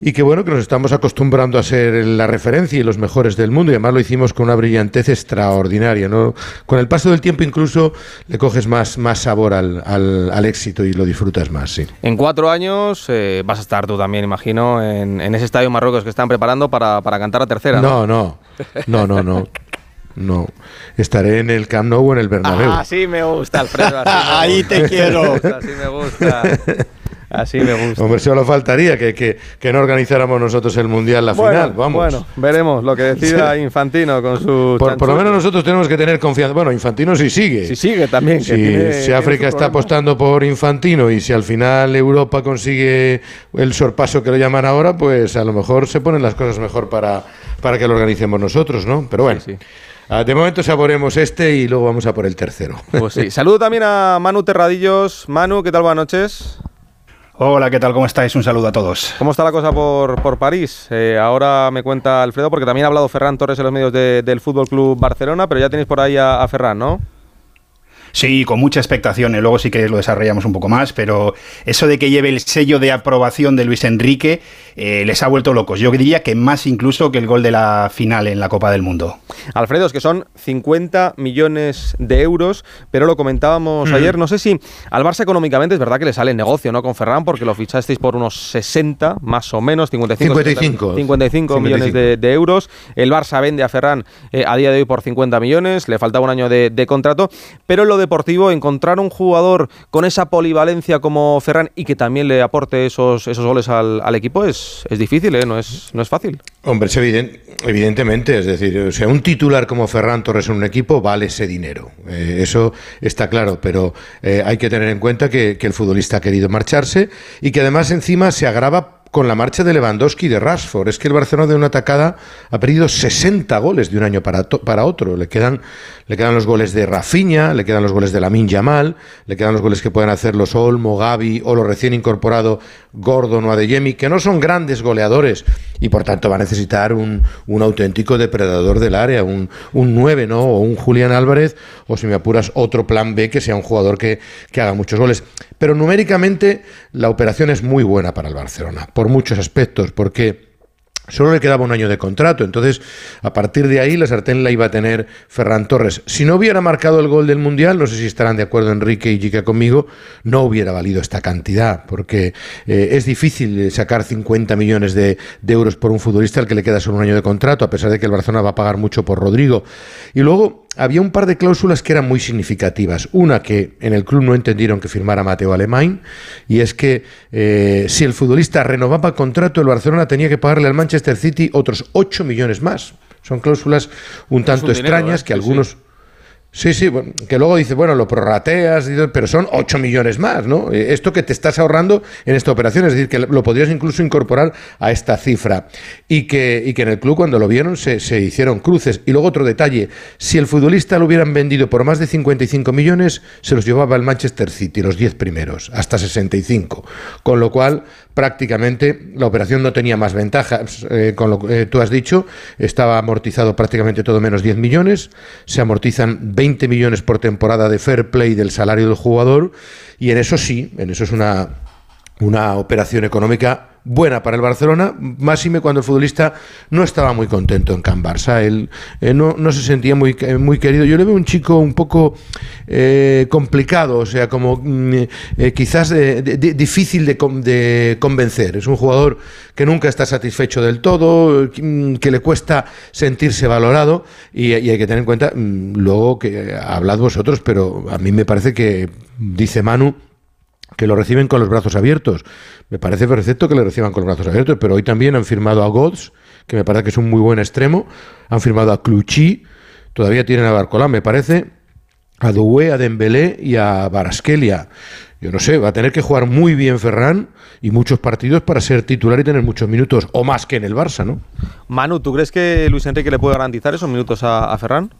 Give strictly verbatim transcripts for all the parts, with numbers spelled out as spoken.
Y que bueno, que nos estamos acostumbrando a ser la referencia y los mejores del mundo, y además lo hicimos con una brillantez extraordinaria, ¿no? Con el paso del tiempo incluso le coges más, más sabor al, al, al éxito y lo disfrutas más, sí. En cuatro años eh, vas a estar tú también, imagino, en, en ese estadio Marruecos que están preparando para, para cantar a tercera, ¿no? No, no, no, no, no. No, estaré en el Camp Nou o en el Bernabéu. Ah, así me gusta, Alfredo. Así me Ahí gusta, te quiero. Así me gusta. Así me gusta. Hombre, solo faltaría que, que, que no organizáramos nosotros el Mundial, la bueno, final, vamos. Bueno, veremos lo que decida Infantino con su... Por, por lo menos nosotros tenemos que tener confianza. Bueno, Infantino sí sigue. Sí sigue también. Que si, tiene, si África está apostando por Infantino y si al final Europa consigue el sorpaso que lo llaman ahora, pues a lo mejor se ponen las cosas mejor para, para que lo organicemos nosotros, ¿no? Pero bueno. Sí, sí. De momento saboremos este y luego vamos a por el tercero. Pues sí. Saludo también a Manu Terradillos. Manu, ¿qué tal? Buenas noches. Hola, ¿qué tal? ¿Cómo estáis? Un saludo a todos. ¿Cómo está la cosa por, por París? Eh, ahora me cuenta Alfredo, porque también ha hablado Ferran Torres en los medios de, del Fútbol Club Barcelona, pero ya tenéis por ahí a, a Ferran, ¿no? Sí, con mucha expectación, luego sí que lo desarrollamos un poco más, pero eso de que lleve el sello de aprobación de Luis Enrique eh, les ha vuelto locos. Yo diría que más incluso que el gol de la final en la Copa del Mundo. Alfredo, es que son cincuenta millones de euros, pero lo comentábamos mm. ayer, no sé si al Barça económicamente es verdad que le sale negocio, ¿no?, con Ferran, porque lo fichasteis por unos sesenta, más o menos, cincuenta y cinco, cincuenta y cinco, cincuenta y cinco millones de, de euros. El Barça vende a Ferran eh, a día de hoy por cincuenta millones, le faltaba un año de, de contrato, pero lo deportivo, encontrar un jugador con esa polivalencia como Ferran y que también le aporte esos, esos goles al, al equipo es, es difícil, ¿eh? No es, no es fácil. Hombre, es evidente, evidentemente, es decir, o sea, un titular como Ferran Torres en un equipo vale ese dinero, eh, eso está claro, pero eh, hay que tener en cuenta que, que el futbolista ha querido marcharse y que además encima se agrava con la marcha de Lewandowski y de Rashford. Es que el Barcelona de una tacada ha perdido sesenta goles de un año para, to- para otro. Le quedan, le quedan los goles de Rafinha, le quedan los goles de Lamine Yamal, le quedan los goles que pueden hacer los Olmo, Gavi o los recién incorporado Gordon o Adeyemi, que no son grandes goleadores y por tanto va a necesitar un, un auténtico depredador del área, un, un nueve, ¿no? O un Julián Álvarez, o si me apuras, otro plan B que sea un jugador que, que haga muchos goles. Pero numéricamente la operación es muy buena para el Barcelona, por muchos aspectos, porque solo le quedaba un año de contrato, entonces a partir de ahí la sartén la iba a tener Ferran Torres. Si no hubiera marcado el gol del Mundial, no sé si estarán de acuerdo Enrique y Jica conmigo, no hubiera valido esta cantidad, porque eh, es difícil sacar cincuenta millones de, de euros por un futbolista al que le queda solo un año de contrato, a pesar de que el Barcelona va a pagar mucho por Rodrigo. Y luego había un par de cláusulas que eran muy significativas. Una que en el club no entendieron que firmara Mateo Alemán, y es que eh, si el futbolista renovaba el contrato, el Barcelona tenía que pagarle al Manchester City otros ocho millones más. Son cláusulas un tanto un extrañas dinero, ¿eh? que sí, algunos... Sí. Sí, sí, bueno, que luego dice, bueno, lo prorrateas, pero son ocho millones más, ¿no? Esto que te estás ahorrando en esta operación, es decir, que lo podrías incluso incorporar a esta cifra. Y que, y que en el club, cuando lo vieron, se, se hicieron cruces. Y luego otro detalle, si el futbolista lo hubieran vendido por más de cincuenta y cinco millones, se los llevaba el Manchester City, los diez primeros, hasta sesenta y cinco. Con lo cual, prácticamente, la operación no tenía más ventajas. Eh, con lo que eh, tú has dicho, estaba amortizado prácticamente todo menos diez millones, se amortizan veinte millones por temporada de fair play del salario del jugador, y en eso sí, en eso es una, una operación económica buena para el Barcelona, máxime cuando el futbolista no estaba muy contento en Can Barça, él eh, no, no se sentía muy, eh, muy querido. Yo le veo un chico un poco eh, complicado, o sea, como eh, quizás de, de, de, difícil de, de convencer. Es un jugador que nunca está satisfecho del todo, que le cuesta sentirse valorado, y, y hay que tener en cuenta, luego que hablad vosotros, pero a mí me parece que, dice Manu, que lo reciben con los brazos abiertos. Me parece perfecto que le reciban con los brazos abiertos, pero hoy también han firmado a Götze, que me parece que es un muy buen extremo, han firmado a Clichy, todavía tienen a Barcola, me parece, a Doué, a Dembélé y a Kvaratskhelia. Yo no sé, va a tener que jugar muy bien Ferran y muchos partidos para ser titular y tener muchos minutos, o más que en el Barça, ¿no? Manu, ¿tú crees que Luis Enrique le puede garantizar esos minutos a, a Ferran?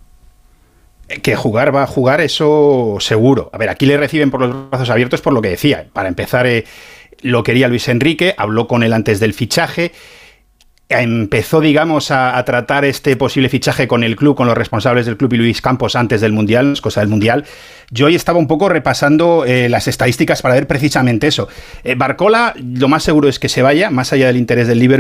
Que jugar va a jugar, eso seguro. A ver, aquí le reciben por los brazos abiertos por lo que decía. Para empezar, eh, lo quería Luis Enrique, habló con él antes del fichaje. empezó, digamos, a, a tratar este posible fichaje con el club, con los responsables del club y Luis Campos antes del Mundial, es cosa del Mundial. Yo hoy estaba un poco repasando eh, las estadísticas para ver precisamente eso. Eh, Barcola, lo más seguro es que se vaya, más allá del interés del Liverpool.